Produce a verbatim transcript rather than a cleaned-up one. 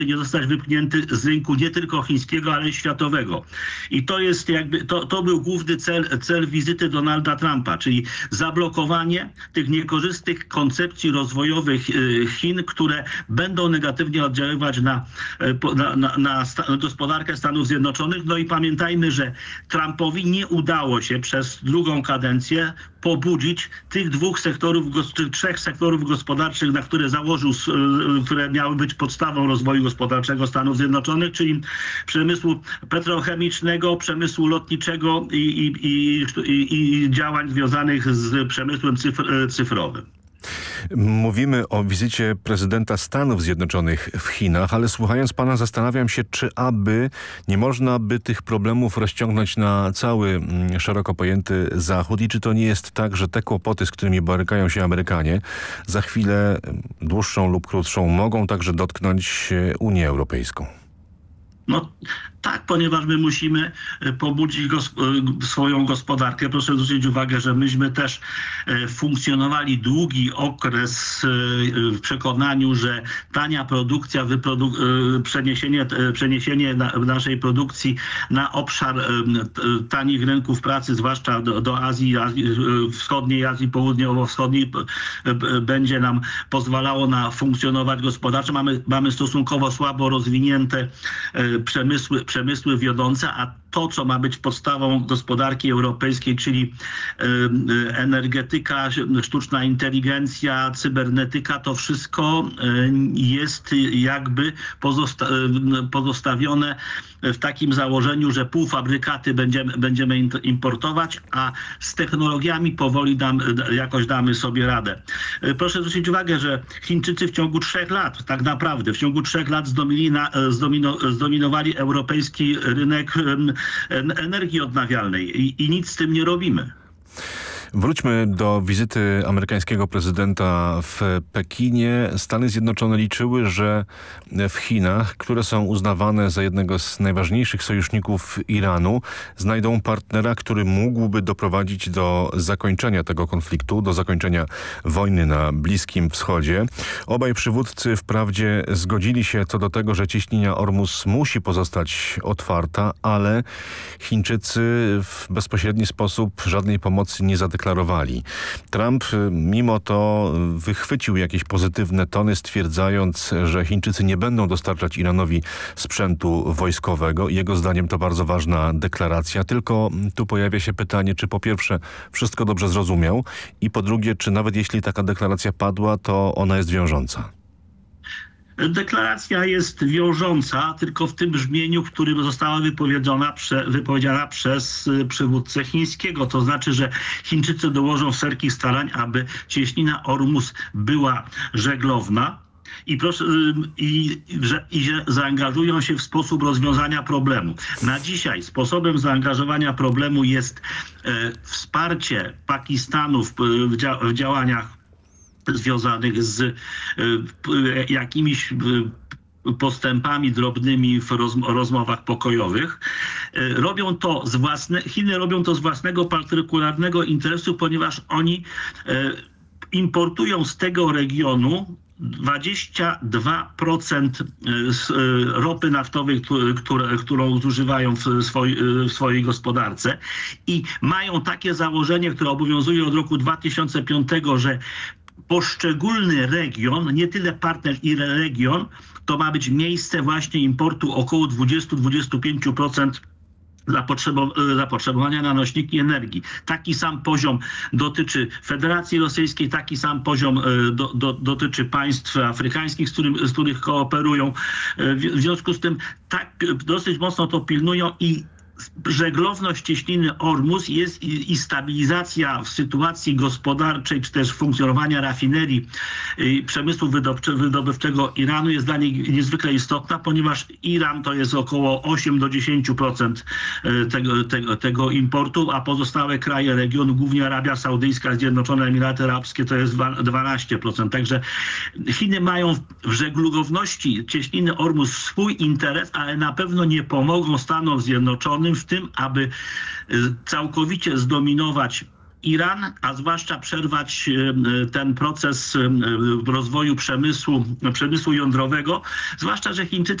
nie zostać wypchnięty z rynku nie tylko chińskiego, ale i światowego. I to jest jakby, to, to był główny cel, cel wizyty Donalda Trumpa, czyli zablokowanie tych niekorzystnych koncepcji rozwojowych Chin, które będą negatywnie oddziaływać na, na, na, na sta, gospodarkę Stanów Zjednoczonych. No i pamiętajmy, że Trumpowi nie udało się przez drugą kadencję pobudzić tych dwóch sektorów, tych trzech sektorów gospodarczych, na które założył, które miały być podstawą rozwoju gospodarczego Stanów Zjednoczonych, czyli przemysłu petrochemicznego, przemysłu lotniczego i, i, i, i, i działań związanych z przemysłem cyfr, cyfrowym. Mówimy o wizycie prezydenta Stanów Zjednoczonych w Chinach, ale słuchając pana zastanawiam się, czy aby nie można by tych problemów rozciągnąć na cały szeroko pojęty Zachód i czy to nie jest tak, że te kłopoty, z którymi borykają się Amerykanie, za chwilę dłuższą lub krótszą mogą także dotknąć Unię Europejską? No tak, ponieważ my musimy pobudzić gosp- swoją gospodarkę. Proszę zwrócić uwagę, że myśmy też funkcjonowali długi okres w przekonaniu, że tania produkcja, wyprodu- przeniesienie, przeniesienie naszej produkcji na obszar tanich rynków pracy, zwłaszcza do, do Azji, Azji Wschodniej, Azji Południowo-Wschodniej, będzie nam pozwalało na funkcjonować gospodarcze. Mamy, mamy stosunkowo słabo rozwinięte przemysły, przemysły wiodące, a to, co ma być podstawą gospodarki europejskiej, czyli energetyka, sztuczna inteligencja, cybernetyka, to wszystko jest jakby pozosta- pozostawione w takim założeniu, że półfabrykaty będziemy, będziemy importować, a z technologiami powoli dam, jakoś damy sobie radę. Proszę zwrócić uwagę, że Chińczycy w ciągu trzech lat, tak naprawdę, w ciągu trzech lat zdomili na, zdomino, zdominowali europejski rynek energii odnawialnej i, i nic z tym nie robimy. Wróćmy do wizyty amerykańskiego prezydenta w Pekinie. Stany Zjednoczone liczyły, że w Chinach, które są uznawane za jednego z najważniejszych sojuszników Iranu, znajdą partnera, który mógłby doprowadzić do zakończenia tego konfliktu, do zakończenia wojny na Bliskim Wschodzie. Obaj przywódcy wprawdzie zgodzili się co do tego, że cieśnina Ormus musi pozostać otwarta, ale Chińczycy w bezpośredni sposób żadnej pomocy nie zadeklarowali. Deklarowali. Trump mimo to wychwycił jakieś pozytywne tony, stwierdzając, że Chińczycy nie będą dostarczać Iranowi sprzętu wojskowego. Jego zdaniem to bardzo ważna deklaracja. Tylko tu pojawia się pytanie, czy po pierwsze wszystko dobrze zrozumiał i po drugie, czy nawet jeśli taka deklaracja padła, to ona jest wiążąca. Deklaracja jest wiążąca tylko w tym brzmieniu, w którym została wypowiedziana, prze, wypowiedziana przez przywódcę chińskiego. To znaczy, że Chińczycy dołożą wszelkich starań, aby cieśnina Ormus była żeglowna i, proszę, i, że, i że zaangażują się w sposób rozwiązania problemu. Na dzisiaj sposobem zaangażowania problemu jest e, wsparcie Pakistanu w, w, dzia, w działaniach związanych z y, y, jakimiś y, postępami drobnymi w rozm- rozmowach pokojowych. Y, robią to z własne, Chiny robią to z własnego partykularnego interesu, ponieważ oni y, importują z tego regionu dwadzieścia dwa procent ropy naftowej, które, którą zużywają w swojej, w swojej gospodarce i mają takie założenie, które obowiązuje od roku dwa tysiące piątego, że poszczególny region, nie tyle partner, ile region, to ma być miejsce właśnie importu około dwadzieścia do dwudziestu pięciu procent zapotrzebowania na nośniki energii. Taki sam poziom dotyczy Federacji Rosyjskiej, taki sam poziom do, do, dotyczy państw afrykańskich, z, którym, z których kooperują. W związku z tym tak dosyć mocno to pilnują i żeglowność cieśniny Ormus jest i, i stabilizacja w sytuacji gospodarczej, czy też funkcjonowania rafinerii i przemysłu wydobczy, wydobywczego Iranu jest dla niej niezwykle istotna, ponieważ Iran to jest około osiem do dziesięciu procent tego, tego, tego importu, a pozostałe kraje regionu, głównie Arabia Saudyjska, Zjednoczone Emiraty Arabskie, to jest dwanaście procent. Także Chiny mają w żeglugowności cieśniny Ormus swój interes, ale na pewno nie pomogą Stanom Zjednoczonym w tym, aby całkowicie zdominować Iran, a zwłaszcza przerwać ten proces rozwoju przemysłu, przemysłu jądrowego, zwłaszcza, że Chińczycy